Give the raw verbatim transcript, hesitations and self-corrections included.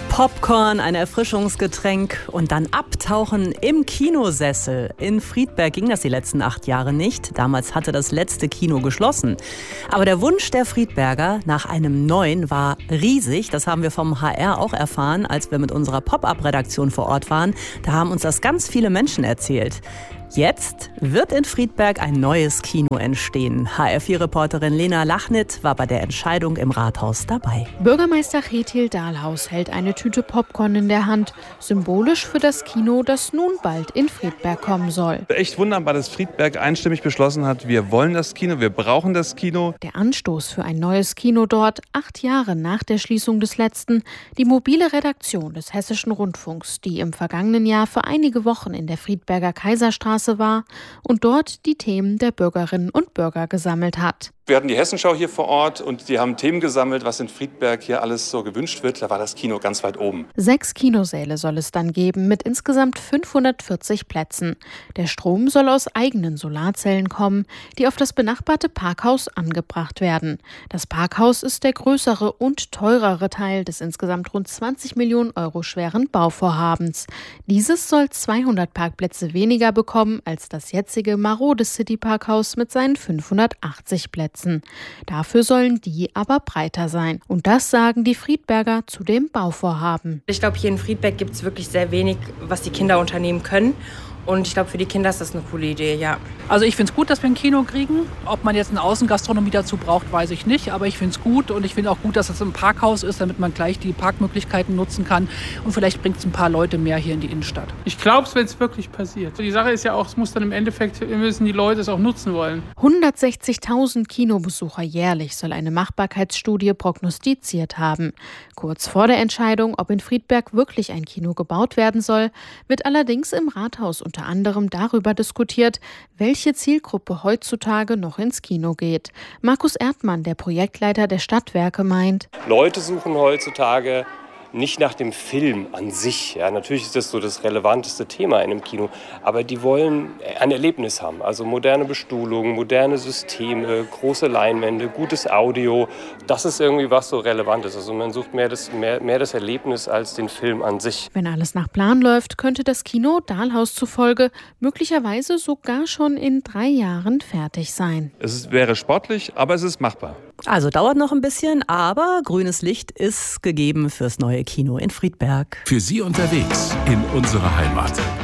Popcorn, ein Erfrischungsgetränk und dann abtauchen im Kinosessel. In Friedberg ging das die letzten acht Jahre nicht. Damals hatte das letzte Kino geschlossen. Aber der Wunsch der Friedberger nach einem neuen war riesig. Das haben wir vom H R auch erfahren, als wir mit unserer Pop-Up-Redaktion vor Ort waren. Da haben uns das ganz viele Menschen erzählt. Jetzt wird in Friedberg ein neues Kino entstehen. H R vier Reporterin Lena Lachnit war bei der Entscheidung im Rathaus dabei. Bürgermeister Kjetil Dahlhaus hält eine Tüte Popcorn in der Hand. Symbolisch für das Kino, das nun bald in Friedberg kommen soll. Echt wunderbar, dass Friedberg einstimmig beschlossen hat, wir wollen das Kino, wir brauchen das Kino. Der Anstoß für ein neues Kino dort, acht Jahre nach der Schließung des letzten. Die mobile Redaktion des Hessischen Rundfunks, die im vergangenen Jahr für einige Wochen in der Friedberger Kaiserstraße war und dort die Themen der Bürgerinnen und Bürger gesammelt hat. Wir hatten die Hessenschau hier vor Ort und die haben Themen gesammelt, was in Friedberg hier alles so gewünscht wird. Da war das Kino ganz weit oben. Sechs Kinosäle soll es dann geben mit insgesamt fünfhundertvierzig Plätzen. Der Strom soll aus eigenen Solarzellen kommen, die auf das benachbarte Parkhaus angebracht werden. Das Parkhaus ist der größere und teurere Teil des insgesamt rund zwanzig Millionen Euro schweren Bauvorhabens. Dieses soll zweihundert Parkplätze weniger bekommen als das jetzige marode City-Parkhaus mit seinen fünfhundertachtzig Plätzen. Dafür sollen die aber breiter sein. Und das sagen die Friedberger zu dem Bauvorhaben. Ich glaube, hier in Friedberg gibt es wirklich sehr wenig, was die Kinder unternehmen können. Und ich glaube, für die Kinder ist das eine coole Idee, ja. Also ich finde es gut, dass wir ein Kino kriegen. Ob man jetzt eine Außengastronomie dazu braucht, weiß ich nicht. Aber ich finde es gut und ich finde auch gut, dass es ein Parkhaus ist, damit man gleich die Parkmöglichkeiten nutzen kann. Und vielleicht bringt es ein paar Leute mehr hier in die Innenstadt. Ich glaube es, wenn es wirklich passiert. Die Sache ist ja auch, es muss dann im Endeffekt, müssen die Leute es auch nutzen wollen. hundertsechzigtausend Kinobesucher jährlich soll eine Machbarkeitsstudie prognostiziert haben. Kurz vor der Entscheidung, ob in Friedberg wirklich ein Kino gebaut werden soll, wird allerdings im Rathaus unter anderem darüber diskutiert, welche Zielgruppe heutzutage noch ins Kino geht. Markus Erdmann, der Projektleiter der Stadtwerke, meint: Leute suchen heutzutage nicht nach dem Film an sich. Ja, natürlich ist das so das relevanteste Thema in einem Kino, aber die wollen ein Erlebnis haben. Also moderne Bestuhlung, moderne Systeme, große Leinwände, gutes Audio. Das ist irgendwie was so relevant ist. Also man sucht mehr das, mehr, mehr das Erlebnis als den Film an sich. Wenn alles nach Plan läuft, könnte das Kino Dahlhaus zufolge möglicherweise sogar schon in drei Jahren fertig sein. Es wäre sportlich, aber es ist machbar. Also dauert noch ein bisschen, aber grünes Licht ist gegeben fürs neue Kino in Friedberg. Für Sie unterwegs in unsere Heimat.